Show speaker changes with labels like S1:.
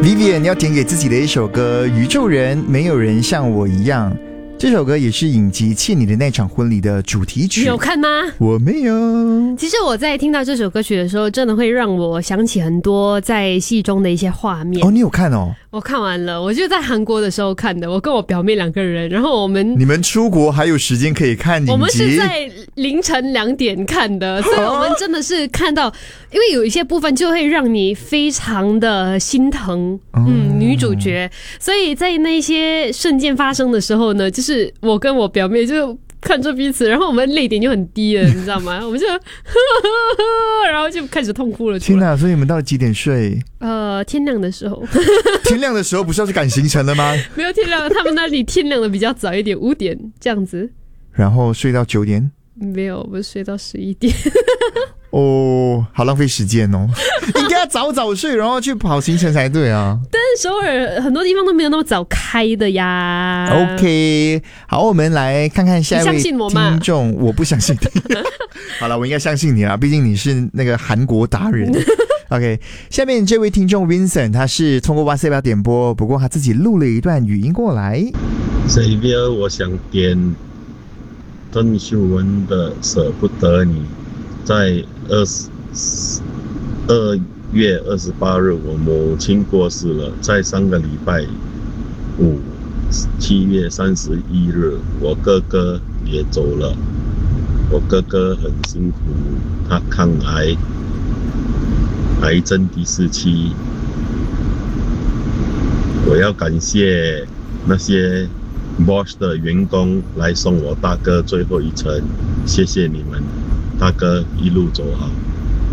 S1: Vivian 要点给自己的一首歌《宇宙人没有人像我一样》，这首歌也是影集《欠你的那场婚礼》的主题曲。
S2: 你有看吗？
S1: 我没有。
S2: 其实我在听到这首歌曲的时候，真的会让我想起很多在戏中的一些画面。
S1: 哦，你有看哦？
S2: 我看完了，我就在韩国的时候看的。我跟我表妹2个人，然后你
S1: 们出国还有时间可以看影集？
S2: 我们是在凌晨2点看的，所以我们真的是看到，因为有一些部分就会让你非常的心疼，女主角，所以在那些瞬间发生的时候呢，就是我跟我表妹就看着彼此，然后我们泪点就很低了，你知道吗？我们就然后就开始痛哭了。
S1: 天哪！所以你们到底几点睡？
S2: 天亮的时候。
S1: 天亮的时候不是要去赶行程了吗？
S2: 没有天亮，他们那里天亮的比较早一点，5点这样子。然
S1: 后睡到9点？
S2: 没有，我睡到11点。
S1: 哦，好浪费时间哦！应该要早睡，然后去跑行程才对啊。
S2: 但是首尔很多地方都没有那么早开的呀。
S1: OK， 好，我们来看看下一位听众。我不相信你。好了，我应该相信你啦，毕竟你是那个韩国达人。OK， 下面这位听众 Vincent， 他是通过 WhatsApp 点播，不过他自己录了一段语音过来。
S3: Xavier， 我想点邓秀文的《舍不得你》。在2月28日，我母亲过世了。在上个礼拜五，7月31日，我哥哥也走了。我哥哥很辛苦，他抗癌症第4期。我要感谢那些 Bosch 的员工来送我大哥最后一程，谢谢你们。大哥一路走好。